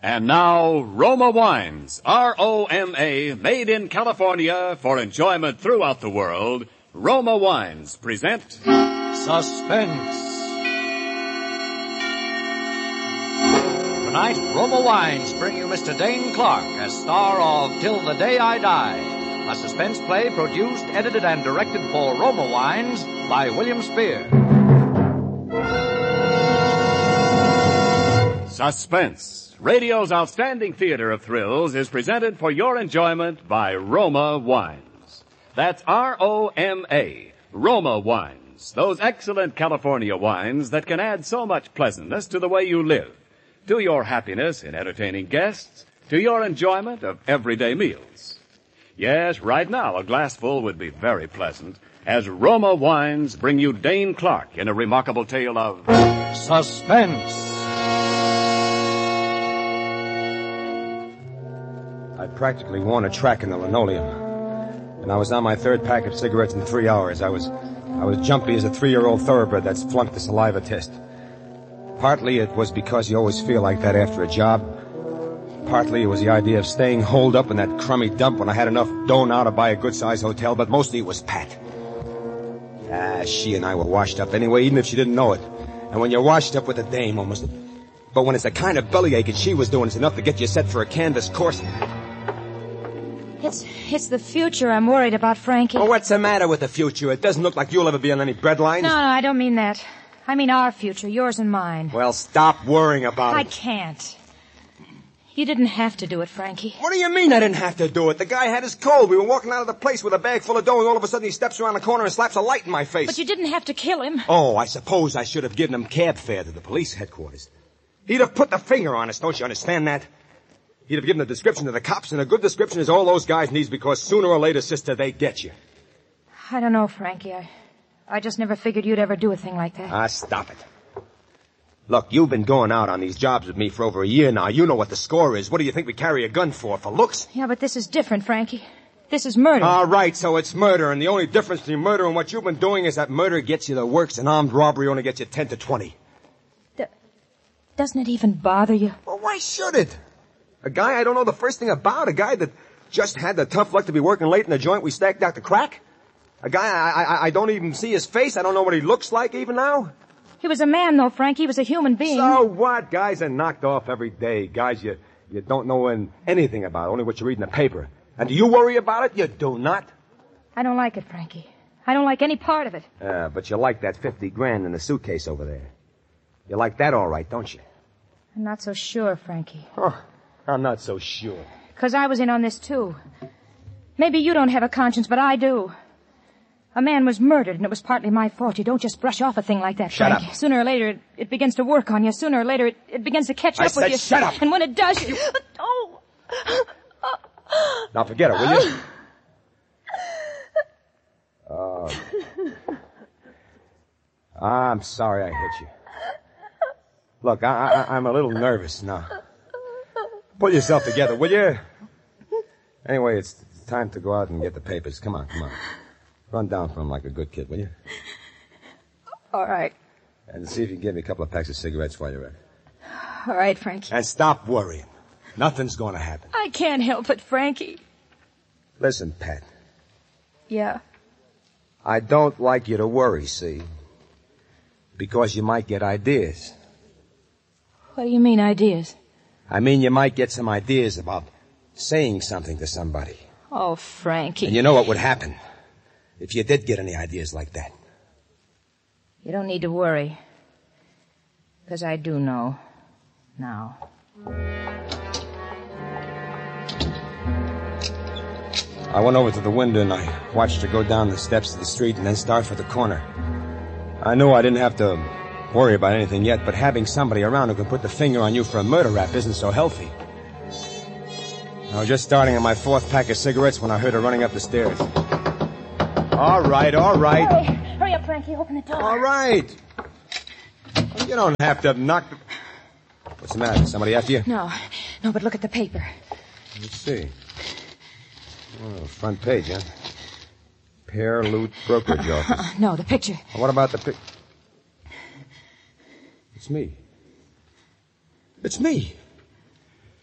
And now, Roma Wines, R-O-M-A, made in California for enjoyment throughout the world. Roma Wines present Suspense. Tonight, Roma Wines bring you Mr. Dane Clark as star of Till the Day I Die, a suspense play produced, edited, and directed for Roma Wines by William Spear. Suspense. Radio's outstanding theater of thrills is presented for your enjoyment by Roma Wines. That's R-O-M-A, Roma Wines. Those excellent California wines that can add so much pleasantness to the way you live, to your happiness in entertaining guests, to your enjoyment of everyday meals. Yes, right now a glassful would be very pleasant as Roma Wines bring you Dane Clark in a remarkable tale of Suspense. I practically worn a track in the linoleum. And I was on my third pack of cigarettes in 3 hours. I was jumpy as a 3-year-old thoroughbred that's flunked the saliva test. Partly it was because you always feel like that after a job. Partly it was the idea of staying holed up in that crummy dump when I had enough dough now to buy a good-sized hotel, but mostly it was Pat. She and I were washed up anyway, even if she didn't know it. And when you're washed up with a dame, almost... But when it's the kind of bellyache that she was doing, it's enough to get you set for a canvas course. It's the future I'm worried about, Frankie. Well, what's the matter with the future? It doesn't look like you'll ever be on any breadlines. No, I don't mean that. I mean our future, yours and mine. Well, stop worrying about it. I can't. You didn't have to do it, Frankie. What do you mean I didn't have to do it? The guy had his cold. We were walking out of the place with a bag full of dough, and all of a sudden he steps around the corner and slaps a light in my face. But you didn't have to kill him. Oh, I suppose I should have given him cab fare to the police headquarters. He'd have put the finger on us, don't you understand that? He'd have given a description to the cops, and a good description is all those guys need because sooner or later, sister, they get you. I don't know, Frankie. I just never figured you'd ever do a thing like that. Stop it. Look, you've been going out on these jobs with me for over a year now. You know what the score is. What do you think we carry a gun for looks? Yeah, but this is different, Frankie. This is murder. All right, so it's murder, and the only difference between murder and what you've been doing is that murder gets you the works, and armed robbery only gets you 10 to 20. Doesn't it even bother you? Well, why should it? A guy I don't know the first thing about, a guy that just had the tough luck to be working late in the joint we stacked out the crack. A guy I don't even see his face. I don't know what he looks like even now. He was a man, though, Frank. He was a human being. So what? Guys are knocked off every day. Guys you don't know anything about, only what you read in the paper. And do you worry about it? You do not. I don't like it, Frankie. I don't like any part of it. But you like that 50 grand in the suitcase over there. You like that all right, don't you? I'm not so sure, Frankie. Oh, I'm not so sure. 'Cause I was in on this, too. Maybe you don't have a conscience, but I do. A man was murdered, and it was partly my fault. You don't just brush off a thing like that, Shut Frankie. up. Sooner or later, it begins to work on you. Sooner or later, it begins to catch up with you. I said shut up! And when it does, you... Oh! Now forget it, will you? I'm sorry I hit you. Look, I'm a little nervous now. Pull yourself together, will you? Anyway, it's time to go out and get the papers. Come on. Run down for him like a good kid, will you? All right. And see if you can get me a couple of packs of cigarettes while you're at it. All right, Frankie. And stop worrying. Nothing's going to happen. I can't help it, Frankie. Listen, Pat. Yeah? I don't like you to worry, see? Because you might get ideas. What do you mean, ideas? I mean, you might get some ideas about saying something to somebody. Oh, Frankie. And you know what would happen if you did get any ideas like that. You don't need to worry. 'Cause I do know. Now. I went over to the window and I watched her go down the steps of the street and then start for the corner. I knew I didn't have to worry about anything yet, but having somebody around who can put the finger on you for a murder rap isn't so healthy. I was just starting on my 4th pack of cigarettes when I heard her running up the stairs. All right. Hurry up, Frankie. Open the door. All right. You don't have to knock the... What's the matter? Somebody after you? No, but look at the paper. Let's see. Oh, front page, huh? Pear Loot Brokerage Office. No, the picture. What about the pic... It's me.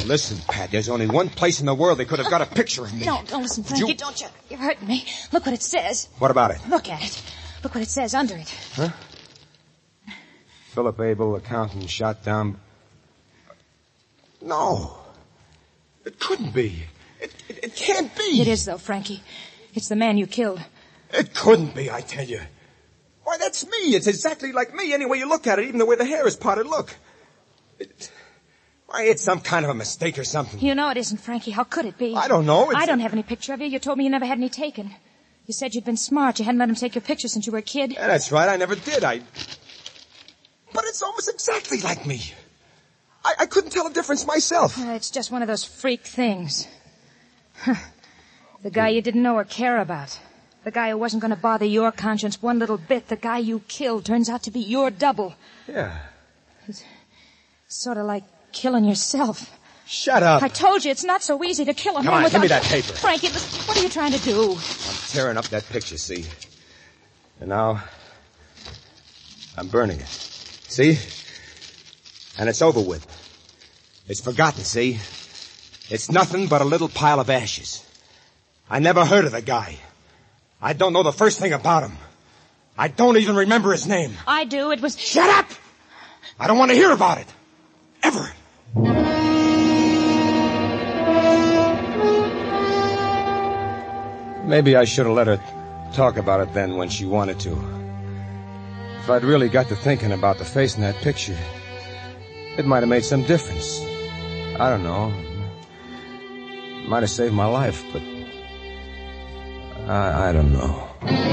Listen, Pat, there's only one place in the world they could have got a picture of me. No, don't listen, Frankie. Don't you? You're hurting me. Look what it says. What about it? Look at it. Look what it says under it. Huh? Philip Abel, accountant, shot down. No. It couldn't be. It can't be. It is, though, Frankie. It's the man you killed. It couldn't be, I tell you. Why, that's me. It's exactly like me any way you look at it, even the way the hair is parted. Look. Why, it's some kind of a mistake or something. You know it isn't, Frankie. How could it be? I don't know. I don't have any picture of you. You told me you never had any taken. You said you'd been smart. You hadn't let him take your picture since you were a kid. Yeah, that's right. I never did. But it's almost exactly like me. I couldn't tell the difference myself. It's just one of those freak things. The guy you didn't know or care about. The guy who wasn't going to bother your conscience one little bit. The guy you killed turns out to be your double. Yeah. It's sort of like killing yourself. Shut up. I told you, it's not so easy to kill a man Come on, without... give me that paper. Frankie, what are you trying to do? I'm tearing up that picture, see? And now, I'm burning it. See? And it's over with. It's forgotten, see? It's nothing but a little pile of ashes. I never heard of the guy. I don't know the first thing about him. I don't even remember his name. I do. It was... Shut up! I don't want to hear about it. Ever. Maybe I should have let her talk about it then when she wanted to. If I'd really got to thinking about the face in that picture, it might have made some difference. I don't know. It might have saved my life, but I don't know.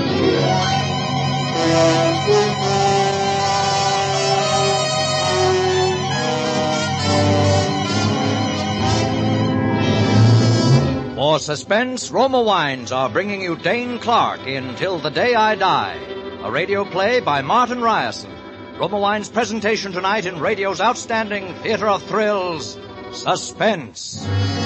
For suspense, Roma Wines are bringing you Dane Clark in Till the Day I Die, a radio play by Martin Ryerson. Roma Wines' presentation tonight in radio's outstanding theater of thrills, Suspense.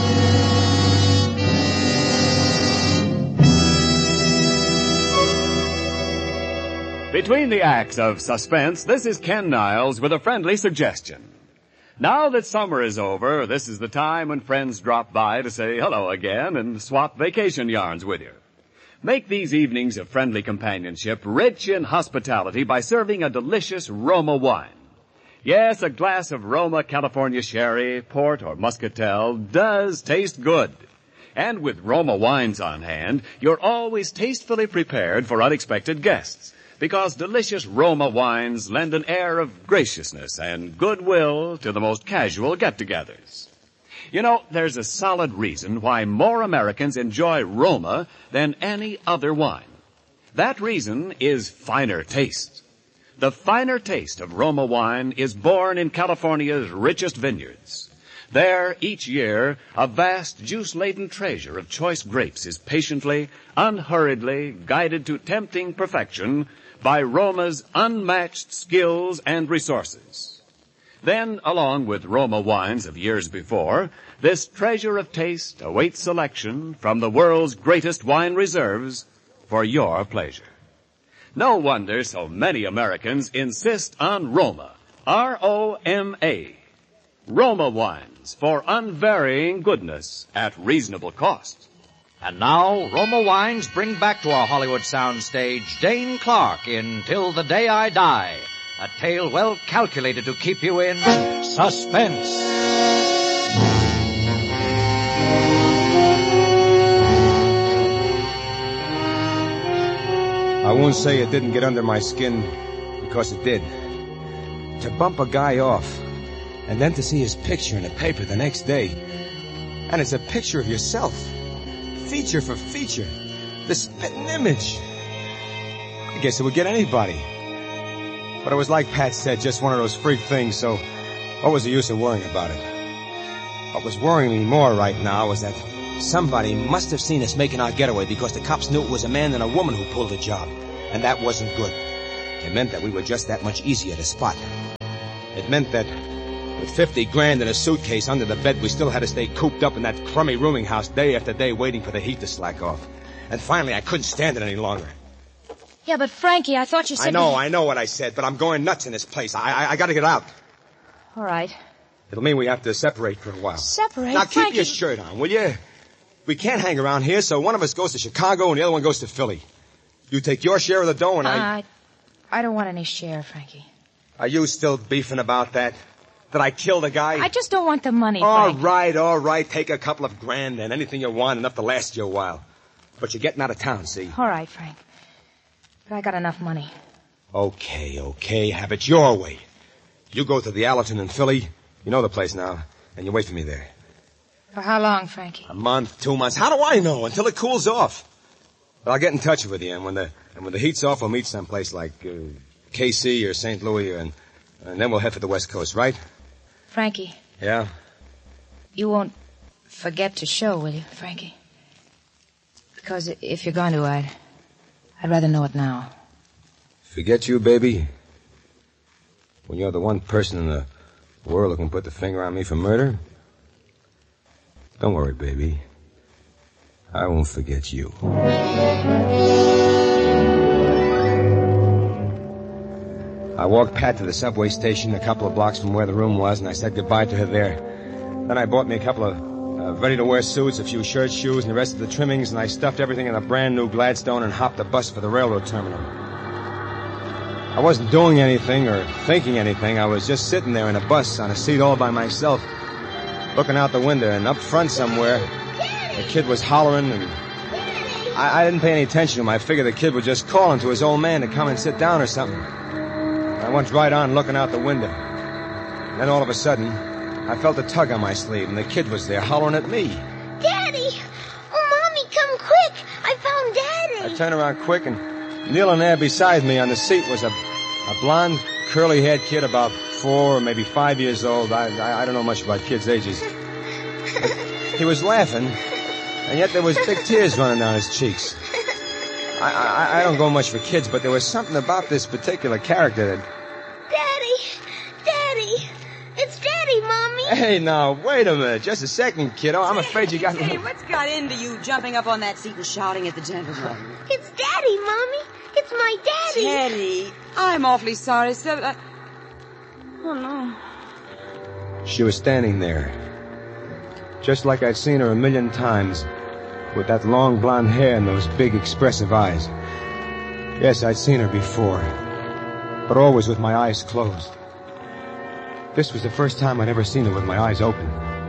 Between the acts of Suspense, this is Ken Niles with a friendly suggestion. Now that summer is over, this is the time when friends drop by to say hello again and swap vacation yarns with you. Make these evenings of friendly companionship rich in hospitality by serving a delicious Roma wine. Yes, a glass of Roma California sherry, port, or muscatel does taste good. And with Roma wines on hand, you're always tastefully prepared for unexpected guests, because delicious Roma wines lend an air of graciousness and goodwill to the most casual get-togethers. You know, there's a solid reason why more Americans enjoy Roma than any other wine. That reason is finer taste. The finer taste of Roma wine is born in California's richest vineyards. There, each year, a vast, juice-laden treasure of choice grapes is patiently, unhurriedly guided to tempting perfection by Roma's unmatched skills and resources. Then, along with Roma wines of years before, this treasure of taste awaits selection from the world's greatest wine reserves for your pleasure. No wonder so many Americans insist on Roma, R-O-M-A. Roma wines for unvarying goodness at reasonable cost. And now, Roma Wines bring back to our Hollywood soundstage Dane Clark in Till the Day I Die, a tale well calculated to keep you in suspense. I won't say it didn't get under my skin, because it did. To bump a guy off, and then to see his picture in the paper the next day. And it's a picture of yourself. Feature for feature. The spitting image. I guess it would get anybody. But it was like Pat said, just one of those freak things, so what was the use of worrying about it? What was worrying me more right now was that somebody must have seen us making our getaway, because the cops knew it was a man and a woman who pulled the job. And that wasn't good. It meant that we were just that much easier to spot. It meant that with 50 grand in a suitcase under the bed, we still had to stay cooped up in that crummy rooming house day after day waiting for the heat to slack off. And finally, I couldn't stand it any longer. Yeah, but Frankie, I thought you said... I know what I said, but I'm going nuts in this place. I gotta get out. All right. It'll mean we have to separate for a while. Separate? Now, keep Frankie. your shirt on, will you? We can't hang around here, so one of us goes to Chicago and the other one goes to Philly. You take your share of the dough and I don't want any share, Frankie. Are you still beefing about that? That I killed a guy? I just don't want the money, All Frank. right. Take a couple of grand and anything you want, enough to last you a while. But you're getting out of town, see? All right, Frank. But I got enough money. Okay. Have it your way. You go to the Allerton in Philly. You know the place now. And you wait for me there. For how long, Frankie? A month, 2 months. How do I know? Until it cools off. But I'll get in touch with you. And when the heat's off, we'll meet someplace like KC or St. Louis. And then we'll head for the West Coast, right? Frankie. Yeah? You won't forget to show, will you, Frankie? Because if you're going to, I'd rather know it now. Forget you, baby? When you're the one person in the world who can put the finger on me for murder? Don't worry, baby. I won't forget you. I walked Pat to the subway station a couple of blocks from where the room was, and I said goodbye to her there. Then I bought me a couple of ready-to-wear suits, a few shirts, shoes, and the rest of the trimmings, and I stuffed everything in a brand-new Gladstone and hopped the bus for the railroad terminal. I wasn't doing anything or thinking anything. I was just sitting there in a bus on a seat all by myself, looking out the window, and up front somewhere, the kid was hollering, and I didn't pay any attention to him. I figured the kid was just calling to his old man to come and sit down or something. I went right on looking out the window. Then all of a sudden, I felt a tug on my sleeve, and the kid was there hollering at me. Daddy! Oh, Mommy, come quick! I found Daddy! I turned around quick, and kneeling there beside me on the seat was a blonde, curly-haired kid about 4 or maybe 5 years old. I don't know much about kids' ages. He was laughing, and yet there was big tears running down his cheeks. I don't go much for kids, but there was something about this particular character that... Daddy! It's Daddy, Mommy! Hey, now, wait a minute. Just a second, kiddo. I'm afraid you got... Hey, what's got into you jumping up on that seat and shouting at the gentleman? It's Daddy, Mommy! It's my Daddy! Teddy, I'm awfully sorry, sir, but Oh, no. She was standing there, just like I'd seen her a million times, with that long blonde hair and those big expressive eyes. Yes, I'd seen her before, but always with my eyes closed. This was the first time I'd ever seen her with my eyes open.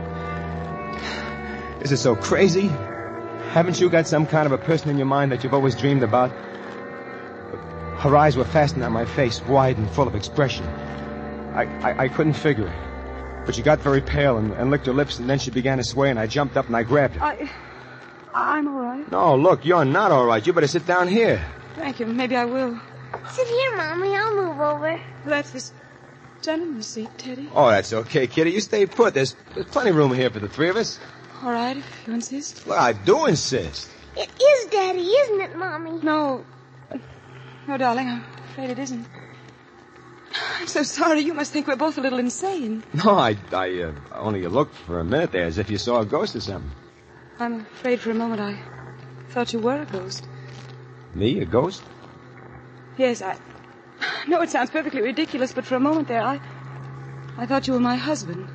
Is it so crazy? Haven't you got some kind of a person in your mind that you've always dreamed about? Her eyes were fastened on my face, wide and full of expression. I couldn't figure it. But she got very pale and licked her lips, and then she began to sway, and I jumped up and I grabbed her. I'm all right. No, look, you're not all right. You better sit down here. Thank you. Maybe I will. Sit here, Mommy. I'll move over. That's this gentleman's seat, Teddy. Oh, that's okay, kitty. You stay put. There's plenty of room here for the three of us. All right, if you insist. Well, I do insist. It is Daddy, isn't it, Mommy? No, darling, I'm afraid it isn't. I'm so sorry. You must think we're both a little insane. No, I only looked for a minute there as if you saw a ghost or something. I'm afraid for a moment I thought you were a ghost. Me, a ghost? Yes, I know it sounds perfectly ridiculous, but for a moment there, I thought you were my husband.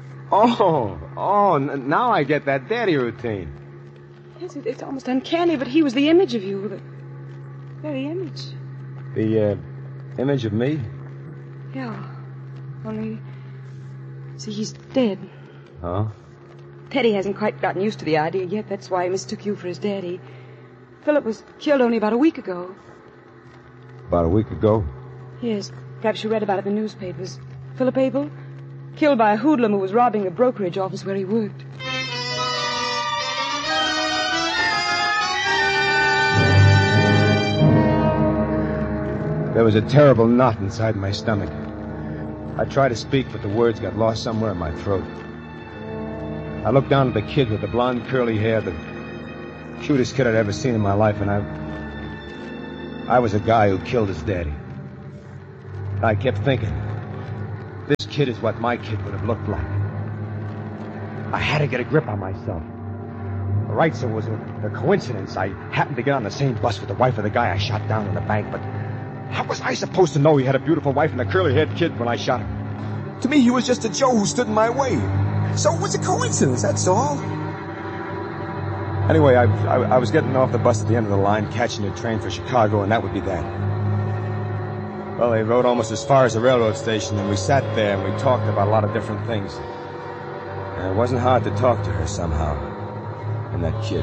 Now I get that daddy routine. Yes, it's almost uncanny, but he was the image of you, the very image. The image of me? Yeah, only, see, he's dead. Huh? Teddy hasn't quite gotten used to the idea yet. That's why he mistook you for his daddy. Philip was killed only about a week ago. About a week ago? Yes, perhaps you read about it in the newspapers. Philip Abel, killed by a hoodlum who was robbing a brokerage office where he worked. There was a terrible knot inside my stomach. I tried to speak, but the words got lost somewhere in my throat. I looked down at the kid with the blonde curly hair, the cutest kid I'd ever seen in my life, and I was a guy who killed his daddy. I kept thinking, this kid is what my kid would have looked like. I had to get a grip on myself. All right, so it was a coincidence. I happened to get on the same bus with the wife of the guy I shot down in the bank, but how was I supposed to know he had a beautiful wife and a curly-haired kid when I shot him? To me, he was just a Joe who stood in my way. So it was a coincidence, that's all. Anyway, I was getting off the bus at the end of the line, catching a train for Chicago, and that would be that. Well, they rode almost as far as the railroad station, and we sat there and we talked about a lot of different things. And it wasn't hard to talk to her somehow. And that kid.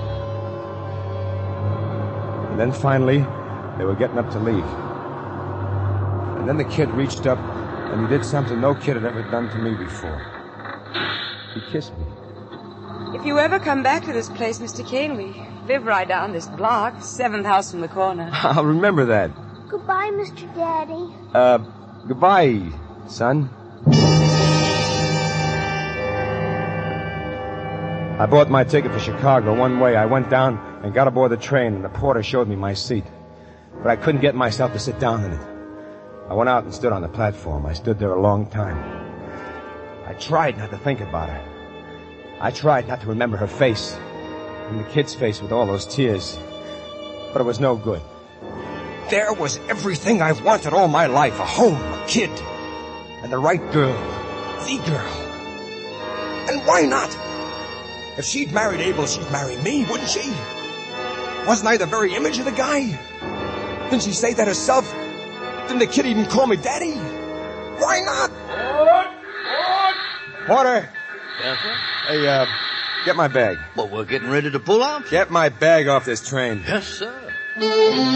And then finally, they were getting up to leave. And then the kid reached up, and he did something no kid had ever done to me before. He kissed me. If you ever come back to this place, Mr. Kane, we live right down this block, 7th house from the corner. I'll remember that. Goodbye, Mr. Daddy. Goodbye, son. I bought my ticket for Chicago one way. I went down and got aboard the train, and the porter showed me my seat. But I couldn't get myself to sit down in it. I went out and stood on the platform. I stood there a long time. I tried not to think about her. I tried not to remember her face, and the kid's face with all those tears. But it was no good. There was everything I've wanted all my life. A home, a kid, and the right girl. The girl. And why not? If she'd married Abel, she'd marry me, wouldn't she? Wasn't I the very image of the guy? Didn't she say that herself? Didn't the kid even call me Daddy? Why not? Porter! Yes, sir? Hey, get my bag. Well, we're getting ready to pull out. Get my bag off this train. Yes, sir.